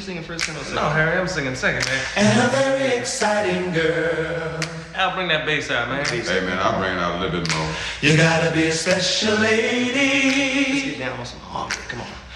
singing first, tenor, second? No, Harry, I'm singing second, man. And a very exciting girl. Al, bring that bass out, man. Hey, man, I'll bring it out a little bit more. You gotta be a special lady. Let's get down on some harmony. Come on.